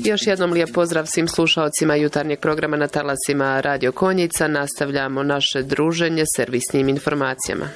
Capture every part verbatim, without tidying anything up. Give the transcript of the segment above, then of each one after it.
Još jednom lijep pozdrav svim slušaocima jutarnjeg programa na talasima Radio Konjica. Nastavljamo naše druženje servisnim informacijama.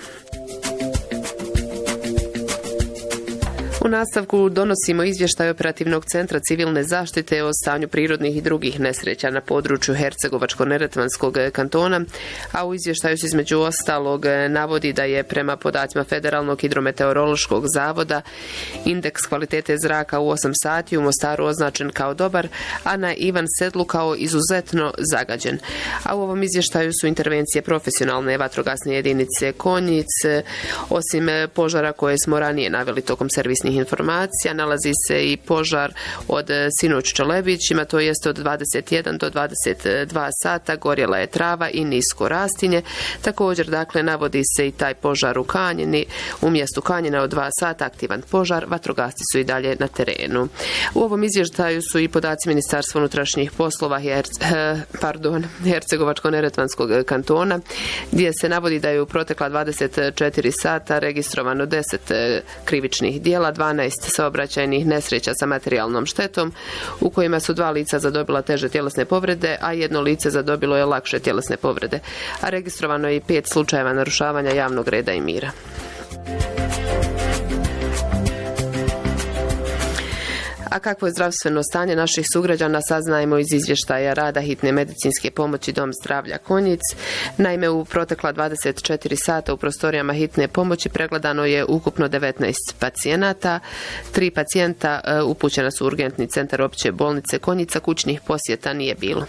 U nastavku donosimo izvještaj Operativnog centra civilne zaštite o stanju prirodnih i drugih nesreća na području Hercegovačko-neretvanskog kantona, a u izvještaju se između ostalog navodi da je prema podacima Federalnog hidrometeorološkog zavoda indeks kvalitete zraka u osam sati u Mostaru označen kao dobar, a na Ivan Sedlu kao izuzetno zagađen. A u ovom izvještaju su intervencije profesionalne vatrogasne jedinice Konjic. Osim požara koje smo ranije naveli tokom servisnih informacija, nalazi se i požar od sinoć Čelebićima, to jest od dvadeset jedan do dvadeset dva sata gorjela je trava i nisko rastinje. Također, dakle, navodi se i taj požar u Kanjini, u mjestu Kanjina od dva sata aktivan požar, vatrogasci su i dalje na terenu. U ovom izvještaju su i podaci Ministarstva unutrašnjih poslova Herce, pardon, Hercegovačko-neretvanskog kantona, gdje se navodi da je u protekla dvadeset četiri sata registrovano deset krivičnih dijela, dvanaest saobraćajnih nesreća sa materijalnom štetom, u kojima su dva lica zadobila teže tjelesne povrede, a jedno lice zadobilo je lakše tjelesne povrede. A registrovano je i pet slučajeva narušavanja javnog reda i mira. A kakvo je zdravstveno stanje naših sugrađana saznajemo iz izvještaja rada hitne medicinske pomoći Dom zdravlja Konjic. Naime, u protekla dvadeset četiri sata u prostorijama hitne pomoći pregledano je ukupno devetnaest pacijenata. Tri pacijenta upućena su u urgentni centar opće bolnice Konjica, kućnih posjeta nije bilo.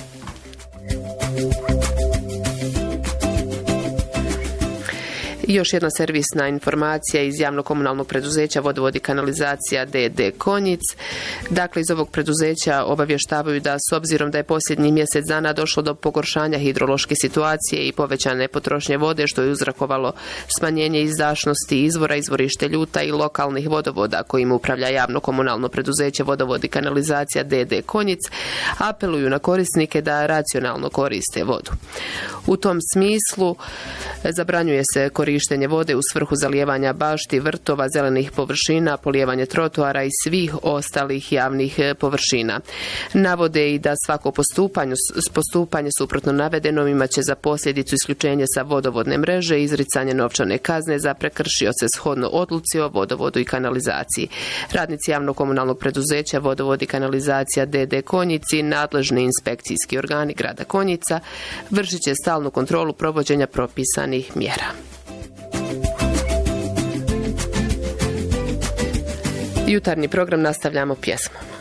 Još jedna servisna informacija iz javno-komunalnog preduzeća Vodovod i kanalizacija D D Konjic. Dakle, iz ovog preduzeća obavještavaju da s obzirom da je posljednjih mjesec dana došlo do pogoršanja hidrološke situacije i povećane potrošnje vode, što je uzrakovalo smanjenje izdašnosti izvora, izvorište Ljuta i lokalnih vodovoda kojim upravlja javno-komunalno preduzeće Vodovod i kanalizacija D D Konjic, apeluju na korisnike da racionalno koriste vodu. U tom smislu zabranjuje se korištenje korištenje vode u svrhu zalijevanja bašti, vrtova, zelenih površina, polijevanje trotoara i svih ostalih javnih površina. Navode i da svako postupanje, postupanje suprotno navedenom imat će za posljedicu isključenje sa vodovodne mreže i izricanje novčane kazne za prekršioce shodno odluci o vodovodu i kanalizaciji. Radnici javno-komunalnog preduzeća Vodovod i kanalizacija D D Konjici, nadležni inspekcijski organi grada Konjica, vršit će stalnu kontrolu provođenja propisanih mjera. Jutarnji program nastavljamo pjesmom.